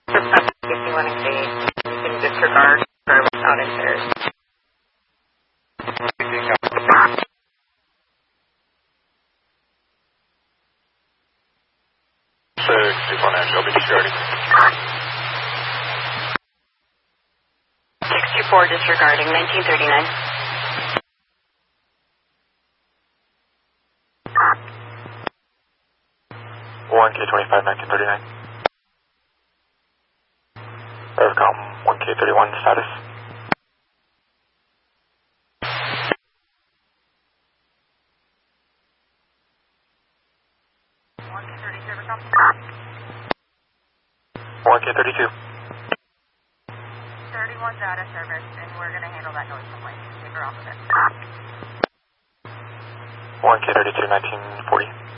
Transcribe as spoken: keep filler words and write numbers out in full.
If you want to say, you can disregard garbage out in pairs. six two four nine, Shelby disregarding. six two four disregarding, nineteen thirty-nine. one K twenty-five, nineteen thirty-nine. Revcom, one K thirty-one, status. one K thirty-two, Revcom. one K thirty-two. thirty-one data service, and we're going to handle that noise complaint. Take her off of it. one K thirty-two, nineteen forty.